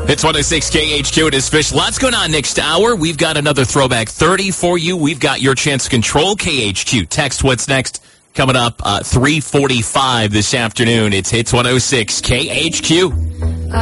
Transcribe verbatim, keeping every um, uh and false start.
It's one oh six K H Q. It is Fish. Lots going on next hour. We've got another Throwback thirty for you. We've got your chance to control K H Q. Text what's next coming up uh, three forty-five this afternoon. It's Hits one oh six K H Q.